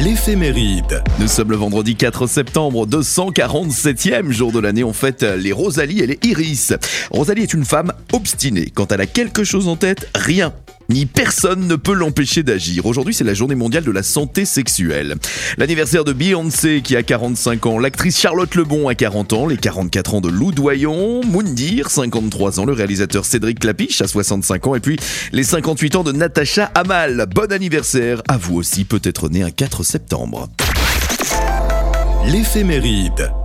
L'éphéméride. Nous sommes le vendredi 4 septembre, 247e jour de l'année. On fête les Rosalie et les Iris. Rosalie est une femme obstinée. Quand elle a quelque chose en tête, rien ni personne ne peut l'empêcher d'agir. Aujourd'hui, c'est la journée mondiale de la santé sexuelle. L'anniversaire de Beyoncé qui a 45 ans, l'actrice Charlotte Lebon a 40 ans, les 44 ans de Lou Doyon, Moundir, 53 ans, le réalisateur Cédric Clapiche a 65 ans et puis les 58 ans de Natacha Amal. Bon anniversaire à vous aussi, peut-être né un 4 septembre. L'éphéméride.